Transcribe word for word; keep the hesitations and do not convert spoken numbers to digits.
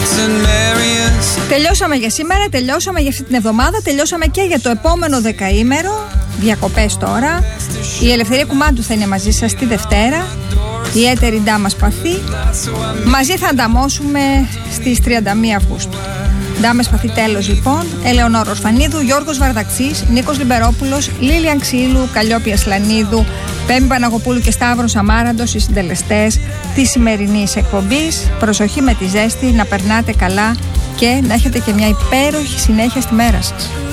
Τελειώσαμε για σήμερα, τελειώσαμε για αυτή την εβδομάδα, τελειώσαμε και για το επόμενο δεκαήμερο. Διακοπές τώρα. Η Ελευθερία Κουμάντου θα είναι μαζί σας τη Δευτέρα. Η έτερη Ντάμα Σπαθή. Μαζί θα ανταμώσουμε στις τριάντα μία Αυγούστου. Ντάμα Σπαθή τέλος λοιπόν. Ελεονόρα Ορφανίδου, Γιώργος Βαρδαξής, Νίκος Λιμπερόπουλος, Λίλιαν Ξύλου, Καλλιόπη Ασλανίδου, Πέμπη Παναγοπούλου και Σταύρος Αμάραντος, οι συντελεστές της σημερινής εκπομπής. Προσοχή με τη ζέστη, να περνάτε καλά και να έχετε και μια υπέροχη συνέχεια στη μέρα σας.